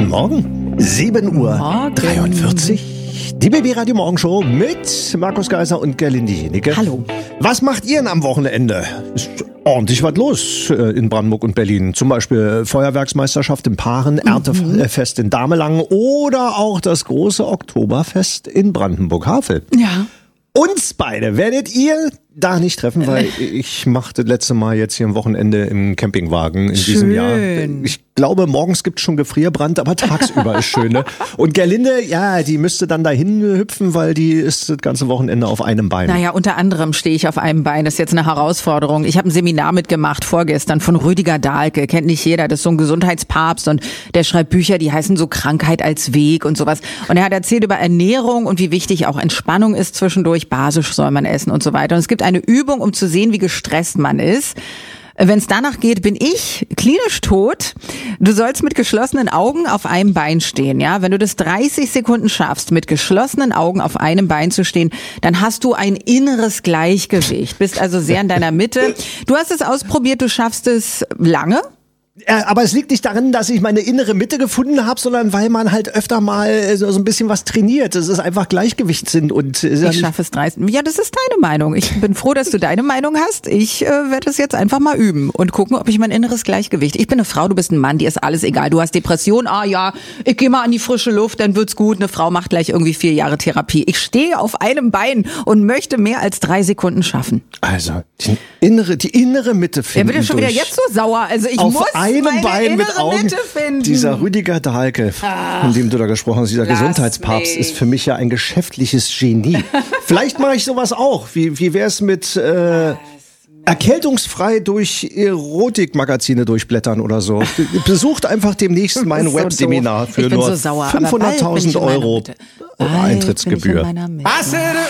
Guten Morgen. 7:43 Uhr. Die BB Radio Morgenshow mit Markus Geiser und Gerlinde Jenike. Hallo. Was macht ihr denn am Wochenende? Ist ordentlich was los in Brandenburg und Berlin. Zum Beispiel Feuerwerksmeisterschaft in Paaren, Erntefest in Damelangen oder auch das große Oktoberfest in Brandenburg-Havel. Ja. Uns beide werdet ihr da nicht treffen, weil ich machte das letzte Mal jetzt hier am Wochenende im Campingwagen in diesem Jahr. Ich glaube, morgens gibt's schon Gefrierbrand, aber tagsüber ist schön. Ne? Und Gerlinde, ja, die müsste dann dahin hüpfen, weil die ist das ganze Wochenende auf einem Bein. Naja, unter anderem stehe ich auf einem Bein. Das ist jetzt eine Herausforderung. Ich habe ein Seminar mitgemacht vorgestern von Rüdiger Dahlke. Kennt nicht jeder. Das ist so ein Gesundheitspapst und der schreibt Bücher, die heißen so Krankheit als Weg und sowas. Und er hat erzählt über Ernährung und wie wichtig auch Entspannung ist zwischendurch. Basisch soll man essen und so weiter. Und es gibt eine Übung, um zu sehen, wie gestresst man ist. Wenn es danach geht, bin ich klinisch tot. Du sollst mit geschlossenen Augen auf einem Bein stehen, ja? Wenn du das 30 Sekunden schaffst, mit geschlossenen Augen auf einem Bein zu stehen, dann hast du ein inneres Gleichgewicht. Bist also sehr in deiner Mitte. Du hast es ausprobiert, du schaffst es lange. Aber es liegt nicht darin, dass ich meine innere Mitte gefunden habe, sondern weil man halt öfter mal so ein bisschen was trainiert. Es ist einfach Gleichgewichtssinn und ich schaffe es 30. Ja, das ist deine Meinung. Ich bin froh, dass du deine Meinung hast. Ich werde es jetzt einfach mal üben und gucken, ob ich mein inneres Gleichgewicht. Ich bin eine Frau, du bist ein Mann, dir ist alles egal. Du hast Depression, ja, ich gehe mal an die frische Luft, dann wird's gut. Eine Frau macht gleich irgendwie 4 Jahre Therapie. Ich stehe auf einem Bein und möchte mehr als 3 Sekunden schaffen. Also die innere Mitte finden. Ja, bitte schon wieder jetzt so sauer. Also ich muss einem meine Bein mit Augen. Mitte finden. Dieser Rüdiger Dahlke, von dem du da gesprochen hast, dieser Gesundheitspapst, ist für mich ja ein geschäftliches Genie. Vielleicht mache ich sowas auch. Wie wär's mit erkältungsfrei durch Erotikmagazine durchblättern oder so? Besucht einfach demnächst mein Webseminar für nur 500.000 Euro Eintrittsgebühr.